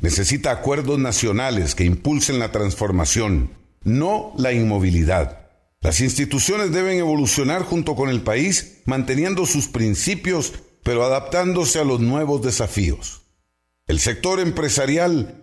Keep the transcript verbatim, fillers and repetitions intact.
necesita acuerdos nacionales que impulsen la transformación, no la inmovilidad. Las instituciones deben evolucionar junto con el país, manteniendo sus principios, pero adaptándose a los nuevos desafíos. El sector empresarial